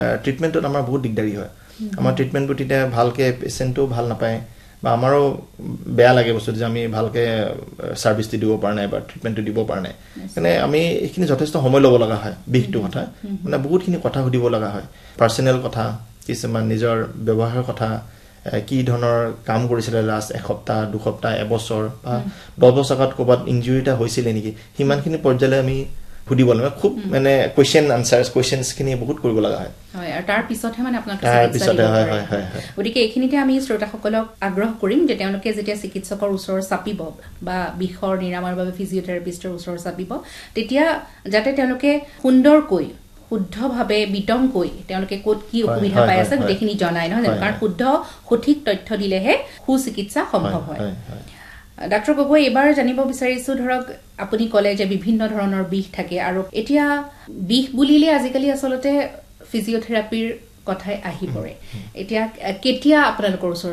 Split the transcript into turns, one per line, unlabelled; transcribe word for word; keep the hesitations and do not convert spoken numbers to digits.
ট্ৰিটমেণ্টত আমাৰ বহুত দিগদাৰি হয় আমাৰ ট্ৰিটমেণ্টবোৰ তেতিয়া ভালকৈ পেচেণ্টটো ভাল নাপায় বা আমাৰো বেয়া লাগে বস্তুটো যে আমি ভালকৈ ছাৰ্ভিচটো দিব পৰা নাই বা ট্ৰিটমেণ্টটো দিব পৰা নাই মানে আমি এইখিনি যথেষ্ট সময় ল'ব লগা হয় বিষটো কথা মানে বহুতখিনি কথা সুধিব লগা হয় পাৰ্চনেল কথা কিছুমান নিজৰ ব্যৱহাৰৰ কথা কি ধৰণৰ কাম কৰিছিলে লাষ্ট এসপ্তাহ দুসপ্তাহ এবছৰ বা দহ বছৰ আগত ক'ৰবাত ইঞ্জুৰি এটা হৈছিলে নেকি সিমানখিনি পৰ্যায়লৈ আমি সুধিব লাগে খুব মানে কোৱেশ্চন আনসাৰ্স কোৱেশ্চনছখিনি বহুত কৰিব লগা হয়
হয় আৰু তাৰ পিছতহে মানে আপোনাক
তাৰ পিছতে হয় হয় হয়
গতিকে এইখিনিতে আমি শ্ৰোতাসকলক আগ্ৰহ কৰিম যে তেওঁলোকে যেতিয়া চিকিৎসকৰ ওচৰ চাপিব বা বিষৰ নিৰাময়ৰ বাবে ফিজিঅথেৰাপিষ্টৰ ওচৰ চাপিব তেতিয়া যাতে তেওঁলোকে সুন্দৰকৈ শুদ্ধভাৱে বিতংকৈ তেওঁলোকে ক'ত কি অসুবিধা পাই আছে গোটেইখিনি জনায় নহয় জানো কাৰণ শুদ্ধ সঠিক তথ্য দিলেহে সুচিকিৎসা সম্ভৱ হয় ডাক্তৰ গগৈ এবাৰ জানিব বিচাৰিছো ধৰক আপুনি ক'লে যে বিভিন্ন ধৰণৰ বিষ থাকে আৰু এতিয়া বিষ বুলিলে আজিকালি আচলতে ফিজিঅথেৰাপিৰ কথাই আহি পৰে এতিয়া কেতিয়া আপোনালোকৰ ওচৰত